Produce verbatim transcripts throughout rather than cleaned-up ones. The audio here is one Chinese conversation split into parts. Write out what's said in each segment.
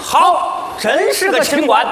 好，真是个清官。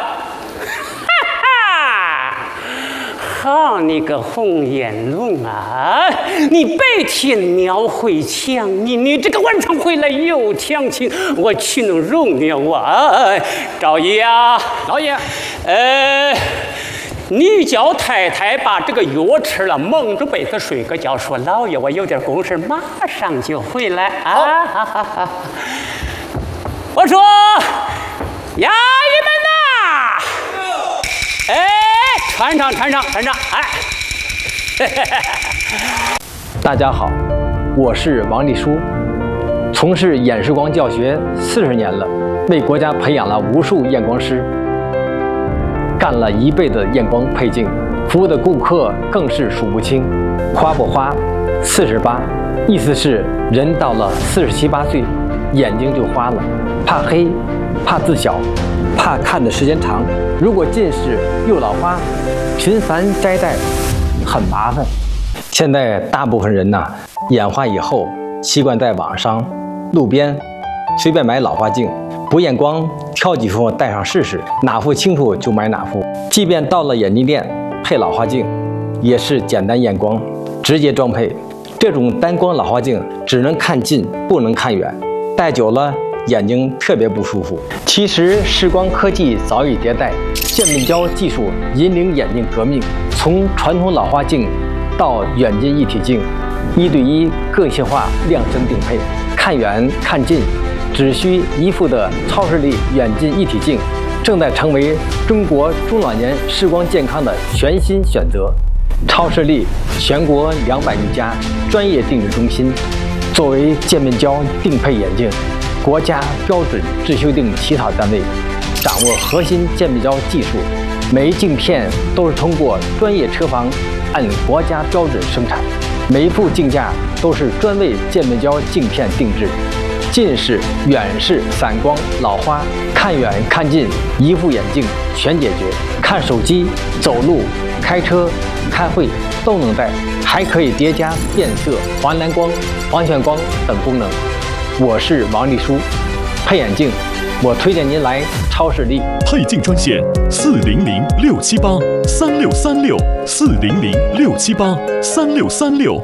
好你个红颜龙啊！你白天描绘强你，你这个晚上回来又强情，我岂能容了啊？赵爷啊， 老爷， 呃，你叫太太把这个药吃了，蒙着被子睡个觉。说老爷，我有点公事，马上就回来啊！哈哈哈！我说，衙役们呐，哎。穿上，穿上，穿上！哎， 大家好，我是王立书，从事演示光教学四十年了，为国家培养了无数验光师，干了一辈子验光配镜，服务的顾客更是数不清。花不花，四十八，意思是人到了四十七八岁，眼睛就花了，怕黑，怕字小。怕看的时间长，如果近视又老花，频繁摘戴很麻烦。现在大部分人呐、啊，眼花以后习惯在网上、路边随便买老花镜，不验光，挑几副戴上试试，哪副清楚就买哪副。即便到了眼镜店配老花镜，也是简单验光，直接装配。这种单光老花镜只能看近，不能看远，戴久了眼睛特别不舒服。其实视光科技早已迭代，渐变焦技术引领眼镜革命，从传统老花镜到远近一体镜，一对一个性化量身定配，看远看近只需一副的超视力远近一体镜，正在成为中国中老年视光健康的全新选择。超视力全国两百余家专业定制中心，作为渐变焦定配眼镜国家标准制修订起草单位，掌握核心渐变焦技术，每一镜片都是通过专业车房按国家标准生产，每一副镜架都是专为渐变焦镜片定制。近视、远视、散光、老花，看远看近，一副眼镜全解决。看手机、走路、开车、开会都能戴，还可以叠加变色、黄蓝光、防眩光等功能。我是王立书，配眼镜，我推荐您来超视力配镜专线：四零零六七八三六三六四零零六七八三六三六。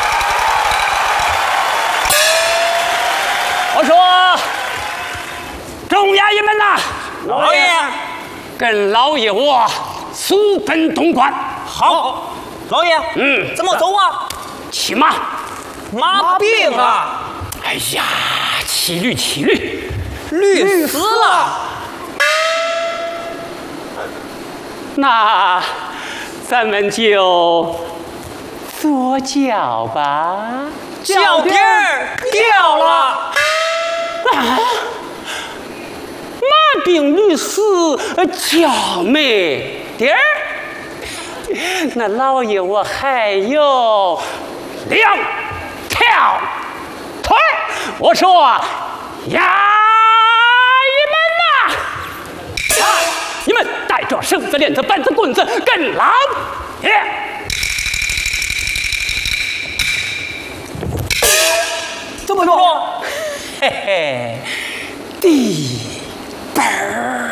我说，众衙役们呐， 老爷， 跟老爷我速奔东关。 好，老爷， 嗯， 怎么走啊？ 骑马。 马病啊！ 哎呀，骑驴骑驴， 驴死了。 那咱们就坐轿吧。 轿底儿掉了。 啊！马病驴死，轿没底儿。那老爷我还有两条腿。我说啊，衙役们呐，啊，你们带着绳子、链子、板子、棍子，跟老爷这么说， 嘿嘿，地本儿。